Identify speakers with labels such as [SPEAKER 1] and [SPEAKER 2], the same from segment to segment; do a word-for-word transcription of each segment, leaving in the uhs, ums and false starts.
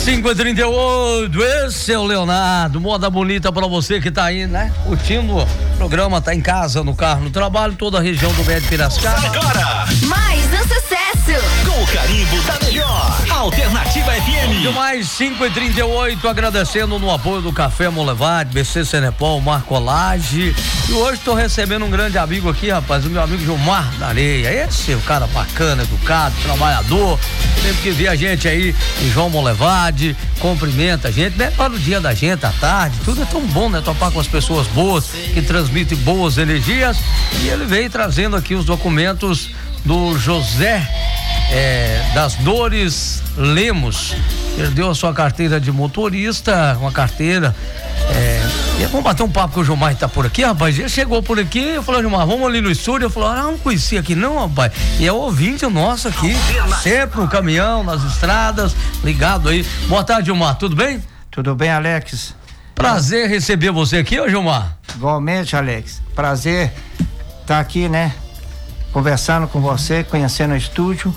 [SPEAKER 1] cinco e trinta e oito, esse é o Leonardo, moda bonita pra você que tá aí, né? Curtindo o programa, tá em casa, no carro, no trabalho, toda a região do Médio Piracicaba.
[SPEAKER 2] Agora,
[SPEAKER 3] mais um sucesso,
[SPEAKER 2] com o carimbo da melhor Alternativa F M.
[SPEAKER 1] Mais cinco e trinta e oito, agradecendo no apoio do Café Molevade, B C Senepol, Marcolage. E hoje tô recebendo um grande amigo aqui, rapaz, o meu amigo Gilmar da Areia. Esse é o cara bacana, educado, trabalhador. Sempre que vê a gente aí em João Molevade, cumprimenta a gente, né? Para o dia da gente, à tarde, tudo é tão bom, né? Topar com as pessoas boas, que transmitem boas energias. E ele veio trazendo aqui os documentos do José é, das Dores Lemos. Perdeu a sua carteira de motorista, uma carteira. É, e vamos bater um papo com o Gilmar, que tá por aqui, rapaz. Ele chegou por aqui, eu falei, Gilmar, vamos ali no estúdio. Eu falei, ah, não conhecia aqui não, rapaz. E é ouvinte nosso aqui, sempre no caminhão, nas estradas, ligado aí. Boa tarde, Gilmar, tudo bem?
[SPEAKER 4] Tudo bem, Alex?
[SPEAKER 1] Prazer receber você aqui, ô Gilmar.
[SPEAKER 4] Igualmente, Alex. Prazer estar aqui, né? Conversando com você, conhecendo o estúdio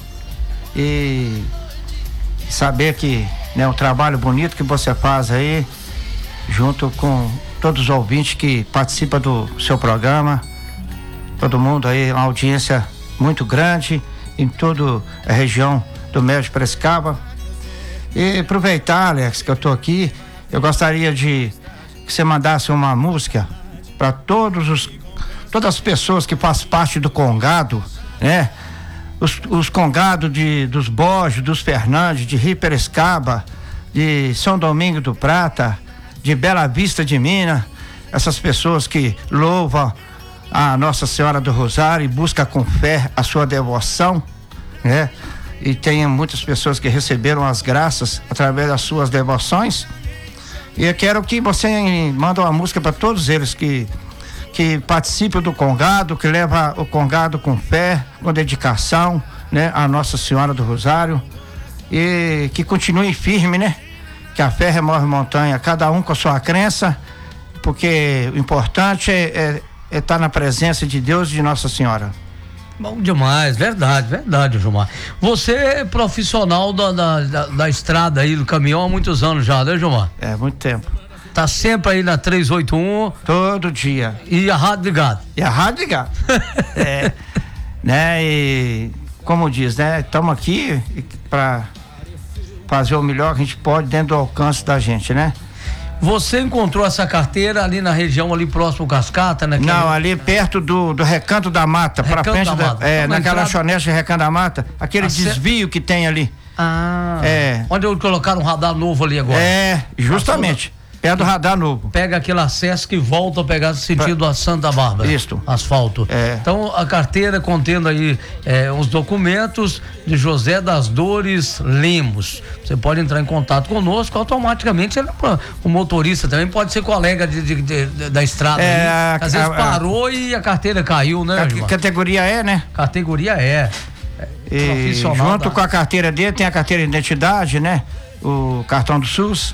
[SPEAKER 4] e saber que, né, o trabalho bonito que você faz aí, junto com todos os ouvintes que participam do seu programa, todo mundo aí, uma audiência muito grande em toda a região do Médio Piracicaba. E aproveitar, Alex, que eu tô aqui, eu gostaria de que você mandasse uma música para todos os todas as pessoas que fazem parte do Congado, né? Os, os congados de, dos Borges, dos Fernandes, de Rio Piracicaba, de São Domingo do Prata, de Bela Vista de Minas, essas pessoas que louvam a Nossa Senhora do Rosário e buscam com fé a sua devoção, né? E tem muitas pessoas que receberam as graças através das suas devoções. E eu quero que você mande uma música para todos eles que que participam do Congado, que leva o Congado com fé, com dedicação, né? A Nossa Senhora do Rosário, e que continue firme, né? Que a fé remove montanha, cada um com a sua crença, porque o importante é estar é, é tá na presença de Deus e de Nossa Senhora.
[SPEAKER 1] Bom demais, verdade, verdade, Gilmar. Você é profissional da, da, da, da estrada aí, do caminhão há muitos anos já, né, Gilmar?
[SPEAKER 4] É, muito tempo.
[SPEAKER 1] Tá sempre aí na trezentos e oitenta e um.
[SPEAKER 4] Todo dia.
[SPEAKER 1] E a rádio ligada.
[SPEAKER 4] E a rádio ligada. É, né, e como diz, né, estamos aqui para fazer o melhor que a gente pode dentro do alcance da gente, né?
[SPEAKER 1] Você encontrou essa carteira ali na região, ali próximo ao Cascata, né?
[SPEAKER 4] Não, ali perto do, do Recanto da Mata, para frente da, da Mata. É, naquela entrada... lanchonete de Recanto da Mata, aquele a desvio C... que tem ali.
[SPEAKER 1] Ah.
[SPEAKER 4] É.
[SPEAKER 1] Onde eu colocaram um radar novo ali agora.
[SPEAKER 4] É, justamente. Perto do radar novo.
[SPEAKER 1] Pega aquele acesso que volta a pegar sentido a Santa Bárbara.
[SPEAKER 4] Isso.
[SPEAKER 1] Asfalto.
[SPEAKER 4] É.
[SPEAKER 1] Então a carteira contendo aí é, os documentos de José das Dores Lemos. Você pode entrar em contato conosco, automaticamente ele, o motorista também pode ser colega de, de, de, de, da estrada.
[SPEAKER 4] É,
[SPEAKER 1] a, Às vezes
[SPEAKER 4] a,
[SPEAKER 1] parou a, e a carteira caiu, né?
[SPEAKER 4] A categoria é, né?
[SPEAKER 1] Categoria é. é
[SPEAKER 4] e junto da... com a carteira dele tem a carteira de identidade, né? O cartão do SUS.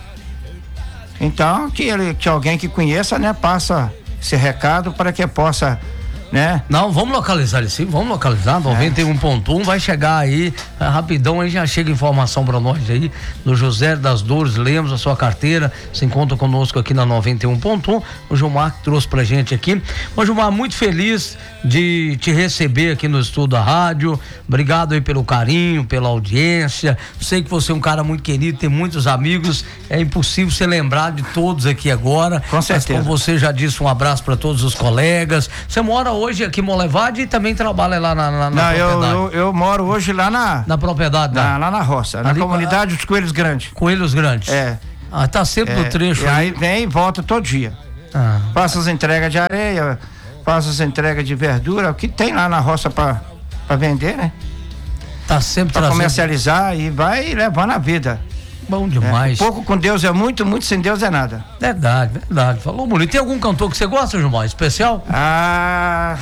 [SPEAKER 4] Então, que, ele, que alguém que conheça, né, passa esse recado para que possa, né?
[SPEAKER 1] Não, vamos localizar ele sim, vamos localizar, noventa e um ponto um, vai chegar aí, é, rapidão, aí já chega informação para nós aí, do José das Dores Lemos, a sua carteira, se encontra conosco aqui na noventa e um ponto um, o Gilmar que trouxe pra gente aqui. Ô Gilmar, muito feliz de te receber aqui no estúdio da rádio, obrigado aí pelo carinho, pela audiência, sei que você é um cara muito querido, tem muitos amigos, é impossível você lembrar de todos aqui agora.
[SPEAKER 4] Com certeza.
[SPEAKER 1] Mas como você já disse, um abraço para todos os colegas, você mora hoje aqui em Molevade e também trabalha lá na, na, na
[SPEAKER 4] Não,
[SPEAKER 1] propriedade?
[SPEAKER 4] Eu, eu, eu moro hoje lá na...
[SPEAKER 1] Na propriedade?
[SPEAKER 4] Na, lá na roça,
[SPEAKER 1] ali,
[SPEAKER 4] na comunidade dos Coelhos Grandes.
[SPEAKER 1] Coelhos Grandes?
[SPEAKER 4] É.
[SPEAKER 1] Ah, tá sempre
[SPEAKER 4] é,
[SPEAKER 1] no trecho
[SPEAKER 4] e aí.
[SPEAKER 1] aí.
[SPEAKER 4] Aí vem e volta todo dia. Ah. Faço as entregas de areia, faço as entregas de verdura, o que tem lá na roça pra, pra vender, né?
[SPEAKER 1] Tá sempre
[SPEAKER 4] pra
[SPEAKER 1] trazendo...
[SPEAKER 4] comercializar e vai levando a vida.
[SPEAKER 1] Bom demais.
[SPEAKER 4] É, pouco com Deus é muito, muito sem Deus é nada.
[SPEAKER 1] Verdade, verdade. Falou bonito. Tem algum cantor que você gosta, Gilmar? Especial?
[SPEAKER 4] Ah...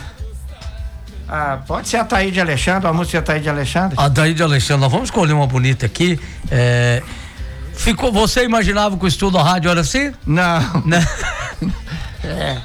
[SPEAKER 4] Ah, pode ser a Taíde Alexandre, a música Taíde Alexandre.
[SPEAKER 1] A Taíde Alexandre, nós vamos escolher uma bonita aqui. É... Ficou, você imaginava que o estudo da rádio era assim?
[SPEAKER 4] Não.
[SPEAKER 1] Né?
[SPEAKER 4] É.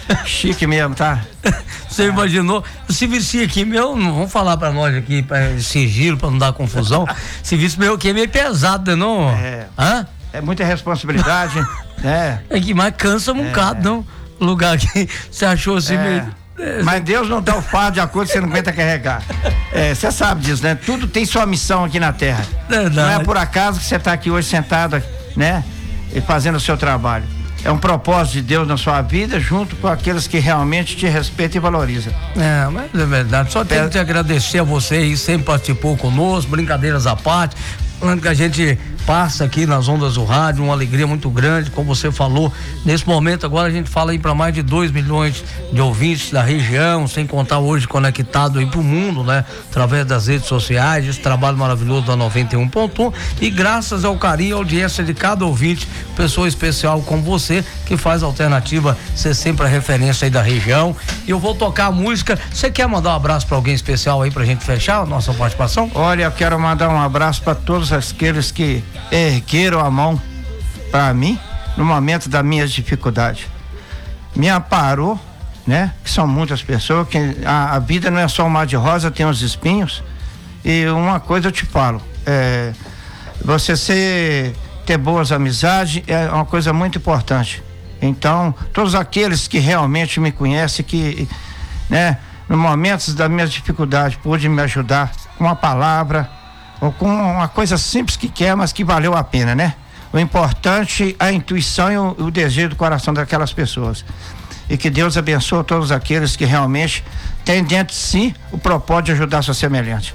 [SPEAKER 4] Chique mesmo, tá?
[SPEAKER 1] Você imaginou? O serviço aqui meu, não vamos falar pra nós aqui, pra sigilo, pra não dar confusão. Serviço meu aqui é meio pesado, né, não?
[SPEAKER 4] É.
[SPEAKER 1] Hã?
[SPEAKER 4] É muita responsabilidade, né?
[SPEAKER 1] É que mais cansa um
[SPEAKER 4] É.
[SPEAKER 1] bocado, não? Lugar que você achou assim
[SPEAKER 4] É.
[SPEAKER 1] meio.
[SPEAKER 4] Mas Deus não dá o fardo de acordo que você não aguenta carregar. Você sabe disso, né? Tudo tem sua missão aqui na Terra.
[SPEAKER 1] Verdade.
[SPEAKER 4] Não é por acaso que você está aqui hoje sentado, né? E fazendo o seu trabalho. É um propósito de Deus na sua vida, junto com aqueles que realmente te respeitam e valorizam.
[SPEAKER 1] É, mas é verdade. Só tenho que te agradecer a você aí, sempre participou conosco, brincadeiras à parte. Falando que a gente passa aqui nas ondas do rádio, uma alegria muito grande, como você falou. Nesse momento agora a gente fala aí para mais de dois milhões de ouvintes da região, sem contar hoje conectado aí pro mundo, né? Através das redes sociais, esse trabalho maravilhoso da noventa e um ponto um, e graças ao carinho e audiência de cada ouvinte, pessoa especial como você, que faz a Alternativa ser sempre a referência aí da região. E eu vou tocar a música. Você quer mandar um abraço para alguém especial aí pra gente fechar a nossa participação?
[SPEAKER 4] Olha, eu quero mandar um abraço para todos aqueles que ergueram a mão para mim no momento das minhas dificuldades. Me amparou, né? Que são muitas pessoas, que a, a vida não é só um mar de rosa, tem os espinhos. E uma coisa eu te falo, é, você ser, ter boas amizades é uma coisa muito importante. Então, todos aqueles que realmente me conhecem, que, né, no momentos das minhas dificuldades, pôde me ajudar com uma palavra, ou com uma coisa simples que quer, mas que valeu a pena, né? O importante é a intuição e o, o desejo do coração daquelas pessoas. E que Deus abençoe todos aqueles que realmente têm dentro de si o propósito de ajudar seu semelhante.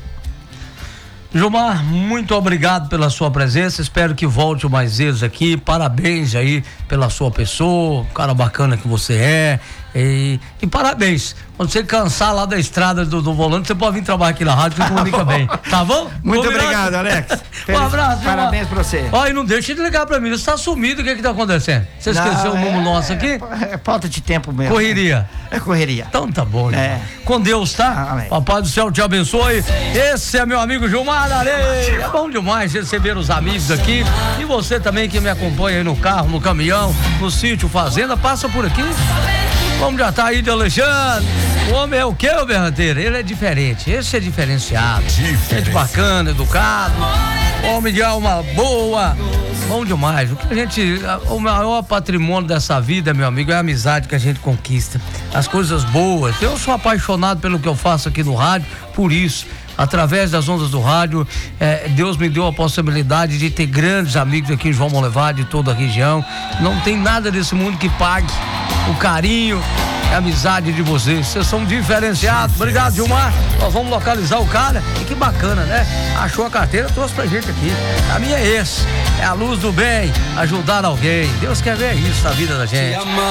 [SPEAKER 1] Gilmar, muito obrigado pela sua presença, espero que volte mais vezes aqui, parabéns aí pela sua pessoa, cara bacana que você é, e, e parabéns, quando você cansar lá da estrada do, do volante, você pode vir trabalhar aqui na rádio, que comunica bem, tá bom?
[SPEAKER 4] Muito
[SPEAKER 1] Combinado?
[SPEAKER 4] obrigado, Alex.
[SPEAKER 1] Um abraço, Gilmar.
[SPEAKER 4] Parabéns pra você.
[SPEAKER 1] Ó, e não deixe de ligar pra mim, você tá sumido, o que é que tá acontecendo? Você esqueceu
[SPEAKER 4] Não,
[SPEAKER 1] o número
[SPEAKER 4] é,
[SPEAKER 1] nosso aqui?
[SPEAKER 4] É, é falta de tempo mesmo.
[SPEAKER 1] Correria.
[SPEAKER 4] É correria.
[SPEAKER 1] Então tá bom, né?
[SPEAKER 4] É.
[SPEAKER 1] Com Deus, tá?
[SPEAKER 4] Amém.
[SPEAKER 1] Papai do céu te abençoe. Esse é meu amigo Gilmar da Areia. É bom demais receber os amigos aqui. E você também que me acompanha aí no carro, no caminhão, no sítio, fazenda, passa por aqui. Como já tá aí de Alexandre. O homem é o que, o Berranteiro? Ele é diferente. Esse é diferenciado. Gente bacana, educado. Homem de alma boa. Bom demais. O que a gente, o maior patrimônio dessa vida, meu amigo, é a amizade que a gente conquista. As coisas boas. Eu sou apaixonado pelo que eu faço aqui no rádio, por isso. Através das ondas do rádio, eh, Deus me deu a possibilidade de ter grandes amigos aqui em João Monlevade, de toda a região. Não tem nada desse mundo que pague o carinho, a amizade de vocês. Vocês são diferenciados. Obrigado, Gilmar. Nós vamos localizar o cara. E que bacana, né? Achou a carteira, trouxe pra gente aqui. A minha é esse. É a luz do bem, ajudar alguém. Deus quer ver isso na vida da gente.